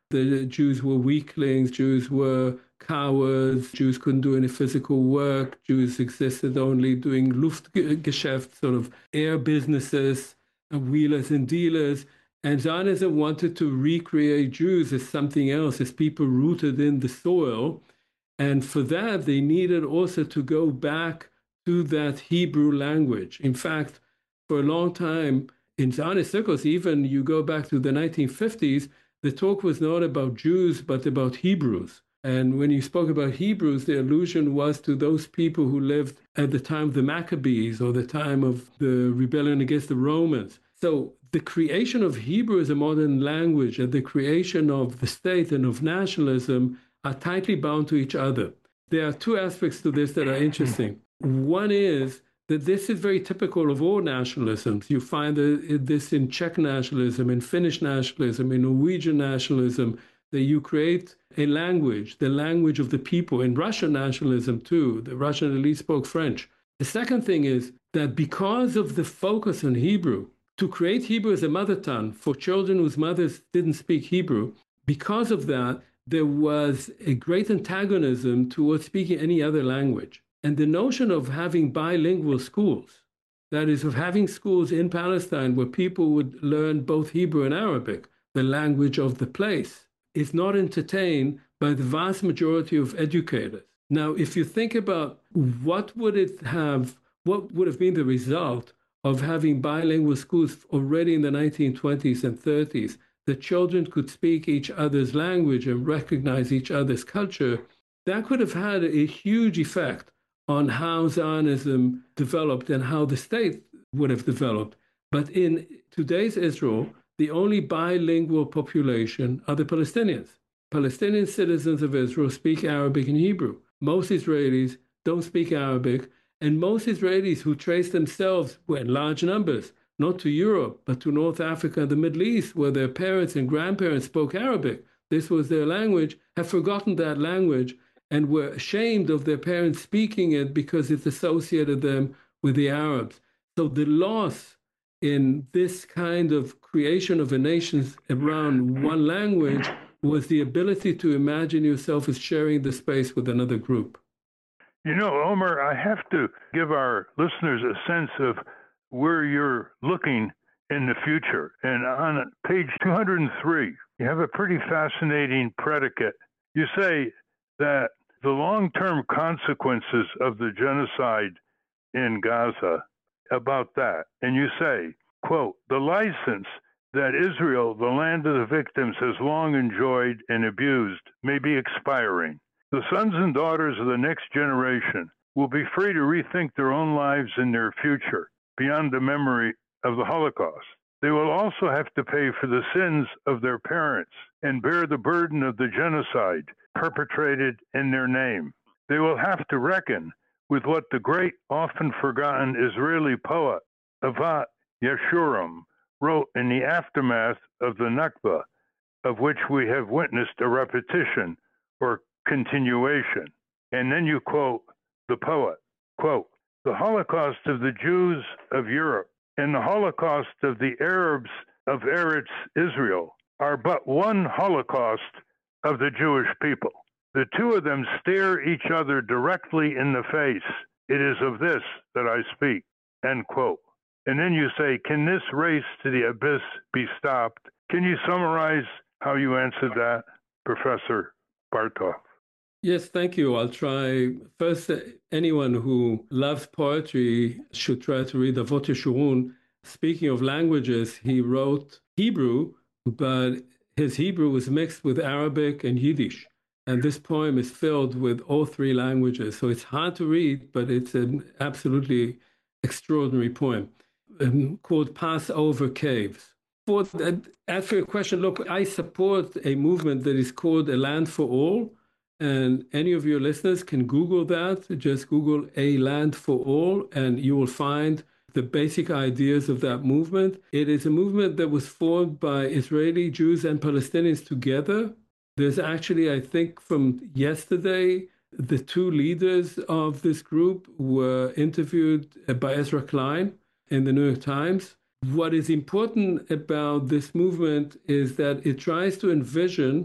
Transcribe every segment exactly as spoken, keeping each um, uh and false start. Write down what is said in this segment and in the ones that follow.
The Jews were weaklings, Jews were cowards, Jews couldn't do any physical work, Jews existed only doing Luftgeschäft, sort of air businesses, and wheelers and dealers. And Zionism wanted to recreate Jews as something else, as people rooted in the soil. And for that, they needed also to go back to that Hebrew language. In fact, for a long time, in Zionist circles, even you go back to the nineteen fifties, the talk was not about Jews, but about Hebrews. And when you spoke about Hebrews, the allusion was to those people who lived at the time of the Maccabees or the time of the rebellion against the Romans. So the creation of Hebrew as a modern language and the creation of the state and of nationalism are tightly bound to each other. There are two aspects to this that are interesting. One is that this is very typical of all nationalisms. You find this in Czech nationalism, in Finnish nationalism, in Norwegian nationalism, that you create a language, the language of the people. In Russian nationalism too, the Russian elite spoke French. The second thing is that because of the focus on Hebrew, to create Hebrew as a mother tongue for children whose mothers didn't speak Hebrew, because of that, there was a great antagonism towards speaking any other language. And the notion of having bilingual schools, that is, of having schools in Palestine where people would learn both Hebrew and Arabic, the language of the place, is not entertained by the vast majority of educators. Now, if you think about what would it have, what would have been the result of having bilingual schools already in the nineteen twenties and thirties, that children could speak each other's language and recognize each other's culture, that could have had a huge effect on how Zionism developed and how the state would have developed. But in today's Israel, the only bilingual population are the Palestinians. Palestinian citizens of Israel speak Arabic and Hebrew. Most Israelis don't speak Arabic, and most Israelis who trace themselves, well, in large numbers, not to Europe, but to North Africa and the Middle East, where their parents and grandparents spoke Arabic, this was their language, have forgotten that language and were ashamed of their parents speaking it because it associated them with the Arabs. So the loss in this kind of creation of a nation around one language was the ability to imagine yourself as sharing the space with another group. You know, Omer, I have to give our listeners a sense of where you're looking in the future. And on page two hundred three, you have a pretty fascinating predicate. You say that the long-term consequences of the genocide in Gaza, about that, and you say, quote, the license that Israel, the land of the victims, has long enjoyed and abused may be expiring. The sons and daughters of the next generation will be free to rethink their own lives and their future beyond the memory of the Holocaust. They will also have to pay for the sins of their parents and bear the burden of the genocide perpetrated in their name. They will have to reckon with what the great, often forgotten Israeli poet Avat Yeshurun wrote in the aftermath of the Nakba, of which we have witnessed a repetition or continuation. And then you quote the poet, quote, the Holocaust of the Jews of Europe and the Holocaust of the Arabs of Eretz Israel are but one Holocaust of the Jewish people. The two of them stare each other directly in the face. It is of this that I speak, end quote. And then you say, can this race to the abyss be stopped? Can you summarize how you answered that, Professor Bartov? Yes, thank you. I'll try. First, anyone who loves poetry should try to read Avot Yeshurun. Speaking of languages, he wrote Hebrew, but his Hebrew was mixed with Arabic and Yiddish. And this poem is filled with all three languages. So it's hard to read, but it's an absolutely extraordinary poem um, called Passover Caves. For that, answer your question, look, I support a movement that is called A Land for All. And any of your listeners can Google that. Just Google A Land for All, and you will find the basic ideas of that movement. It is a movement that was formed by Israeli Jews and Palestinians together. There's actually, I think, from yesterday, the two leaders of this group were interviewed by Ezra Klein in the New York Times. What is important about this movement is that it tries to envision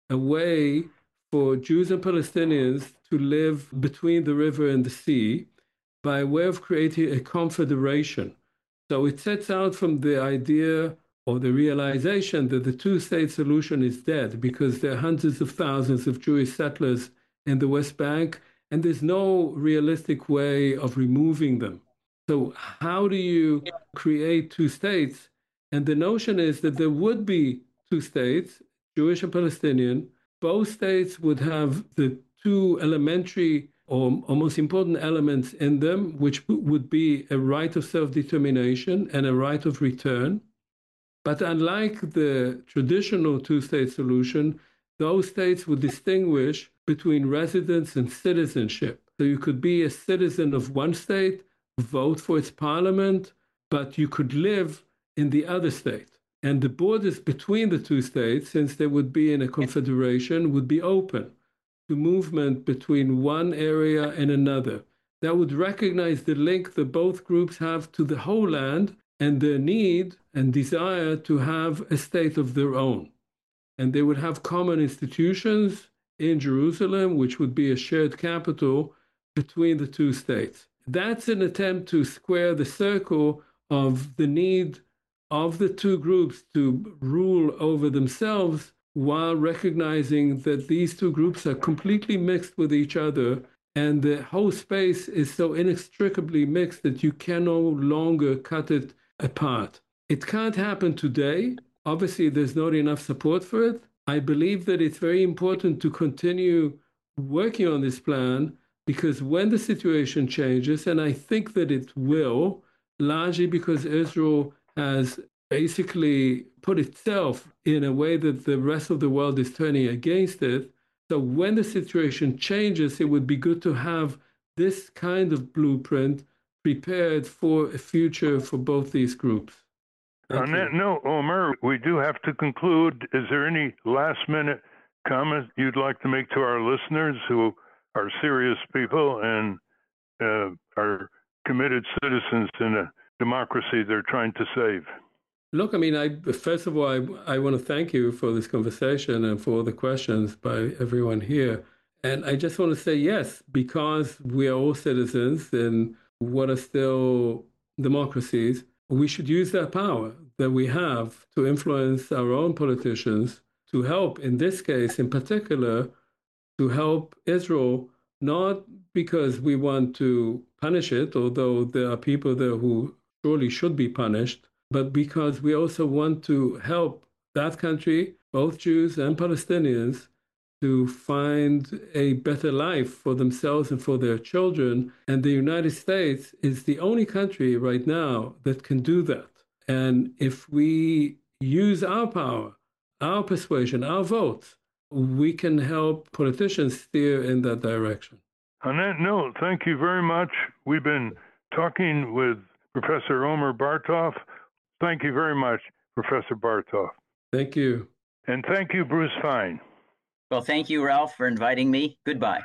a way for Jews and Palestinians to live between the river and the sea by way of creating a confederation. So it sets out from the idea or the realization that the two-state solution is dead because there are hundreds of thousands of Jewish settlers in the West Bank, and there's no realistic way of removing them. So how do you create two states? And the notion is that there would be two states, Jewish and Palestinian. Both states would have the two elementary or, or most important elements in them, which would be a right of self-determination and a right of return. But unlike the traditional two-state solution, those states would distinguish between residence and citizenship. So you could be a citizen of one state, vote for its parliament, but you could live in the other state. And the borders between the two states, since they would be in a confederation, would be open to movement between one area and another. That would recognize the link that both groups have to the whole land and their need and desire to have a state of their own. And they would have common institutions in Jerusalem, which would be a shared capital between the two states. That's an attempt to square the circle of the need of the two groups to rule over themselves while recognizing that these two groups are completely mixed with each other, and the whole space is so inextricably mixed that you can no longer cut it apart. It can't happen today. Obviously, there's not enough support for it. I believe that it's very important to continue working on this plan, because when the situation changes, and I think that it will, largely because Israel has basically put itself in a way that the rest of the world is turning against it. So when the situation changes, it would be good to have this kind of blueprint prepared for a future for both these groups. Thank On you. that note, Omer, we do have to conclude. Is there any last-minute comment you'd like to make to our listeners who are serious people and uh, are committed citizens in a democracy they're trying to save? Look, I mean, I first of all, I, I want to thank you for this conversation and for the questions by everyone here. And I just want to say, yes, because we are all citizens in what are still democracies, we should use that power that we have to influence our own politicians to help, in this case in particular, to help Israel, not because we want to punish it, although there are people there who surely should be punished, but because we also want to help that country, both Jews and Palestinians, to find a better life for themselves and for their children. And the United States is the only country right now that can do that. And if we use our power, our persuasion, our votes, we can help politicians steer in that direction. On that note, thank you very much. We've been talking with Professor Omer Bartov. Thank you very much, Professor Bartov. Thank you. And thank you, Bruce Fein. Well, thank you, Ralph, for inviting me. Goodbye.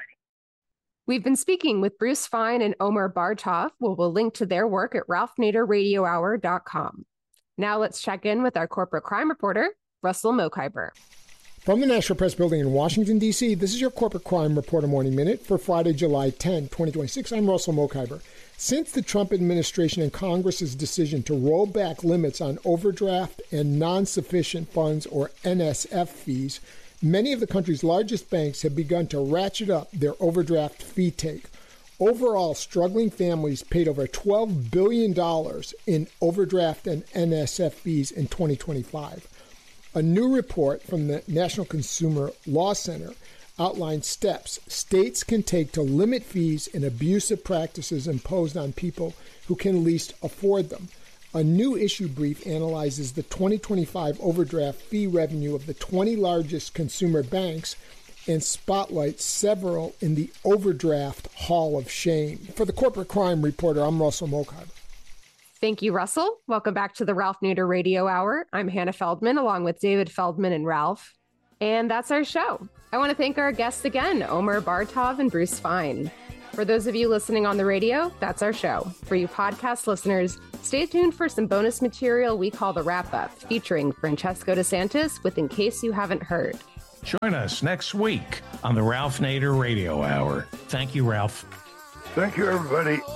We've been speaking with Bruce Fein and Omer Bartov. We'll, we'll link to their work at ralph nader radio hour dot com. Now let's check in with our corporate crime reporter, Russell Mokhiber. From the National Press Building in Washington, D C, this is your Corporate Crime Reporter Morning Minute for Friday, July tenth, twenty twenty-six. I'm Russell Mokhiber. Since the Trump administration and Congress's decision to roll back limits on overdraft and non-sufficient funds, or N S F fees, many of the country's largest banks have begun to ratchet up their overdraft fee take. Overall, struggling families paid over twelve billion dollars in overdraft and N S F fees in twenty twenty-five. A new report from the National Consumer Law Center outlines steps states can take to limit fees and abusive practices imposed on people who can least afford them. A new issue brief analyzes the twenty twenty-five overdraft fee revenue of the twenty largest consumer banks and spotlights several in the overdraft hall of shame. For the Corporate Crime Reporter, I'm Russell Mokhiber. Thank you, Russell. Welcome back to the Ralph Nader Radio Hour. I'm Hannah Feldman, along with David Feldman and Ralph. And that's our show. I want to thank our guests again, Omer Bartov and Bruce Fein. For those of you listening on the radio, that's our show. For you podcast listeners, stay tuned for some bonus material we call the Wrap Up, featuring Francesco DeSantis with In Case You Haven't Heard. Join us next week on the Ralph Nader Radio Hour. Thank you, Ralph. Thank you, everybody.